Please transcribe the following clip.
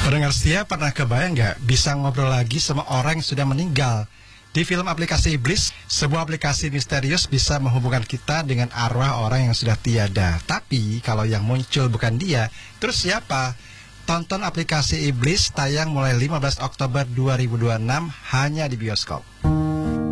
Pendengar setia, pernah kebayang nggak bisa ngobrol lagi sama orang yang sudah meninggal? Di film Aplikasi Iblis, sebuah aplikasi misterius bisa menghubungkan kita dengan arwah orang yang sudah tiada. Tapi kalau yang muncul bukan dia, terus siapa? Tonton Aplikasi Iblis tayang mulai 15 Oktober 2026 hanya di bioskop.